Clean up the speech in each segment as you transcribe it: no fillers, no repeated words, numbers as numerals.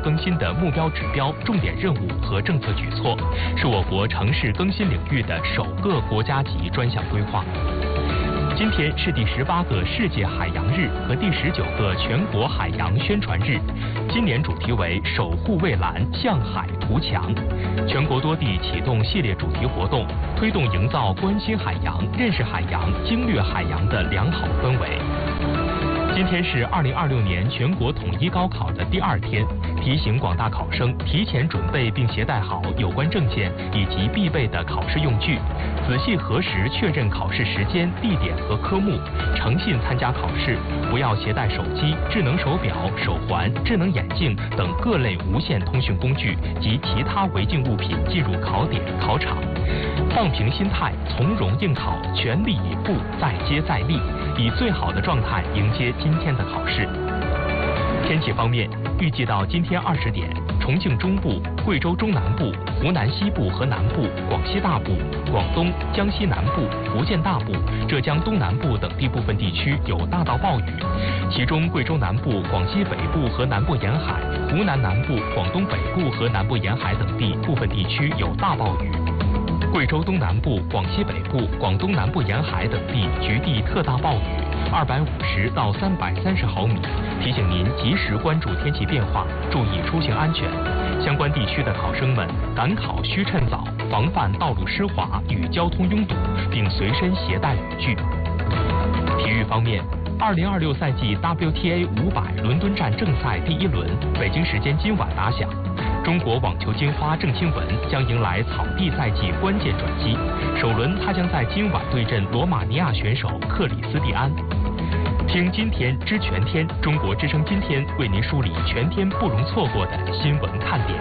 更新的目标指标、重点任务和政策举措，是我国城市更新领域的首个国家级专项规划。今天是第18个世界海洋日和第19个全国海洋宣传日，今年主题为“守护蔚蓝，向海图强”。全国多地启动系列主题活动，推动营造关心海洋、认识海洋、经略海洋的良好氛围。今天是2026年全国统一高考的第2天，提醒广大考生提前准备并携带好有关证件以及必备的考试用具，仔细核实确认考试时间、地点和科目，诚信参加考试，不要携带手机、智能手表、手环、智能眼镜等各类无线通讯工具及其他违禁物品进入考点、考场。放平心态，从容应考，全力以赴，再接再厉，以最好的状态迎接今天的考试。天气方面，预计到今天20点，重庆中部、贵州中南部、湖南西部和南部、广西大部、广东、江西南部、福建大部、浙江东南部等地部分地区有大到暴雨，其中贵州南部、广西北部和南部沿海、湖南南部、广东北部和南部沿海等地部分地区有大暴雨。贵州东南部、广西北部、广东南部沿海等地局地特大暴雨，250到330毫米，提醒您及时关注天气变化，注意出行安全。相关地区的考生们赶考需趁早，防范道路湿滑与交通拥堵，并随身携带雨具。体育方面，2026赛季 WTA 500伦敦站正赛第1轮，北京时间今晚打响。中国网球金花郑钦文将迎来草地赛季关键转机，首轮她将在今晚对阵罗马尼亚选手克里斯蒂安。听今天知全天，中国之声今天为您梳理全天不容错过的新闻看点。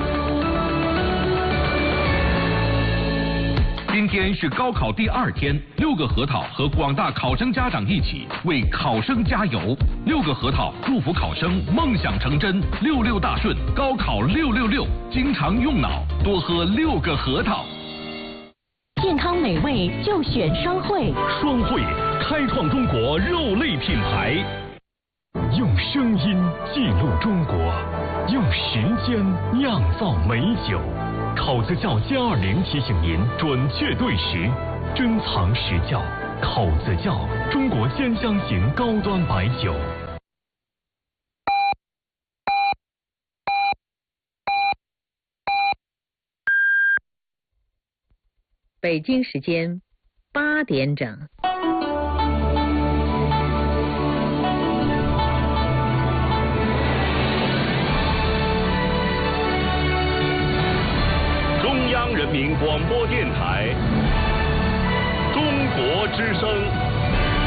今天是高考第2天，6个核桃和广大考生家长一起为考生加油。6个核桃祝福考生梦想成真，66大顺，高考666，经常用脑，多喝6个核桃。 健康美味就选双汇， 双汇开创中国肉类品牌，用声音记录中国，用时间酿造美酒。口子窖+20提醒您准确对时，珍藏实窖。口子窖，中国兼香型高端白酒。 北京时间8点整。 中央人民广播电台。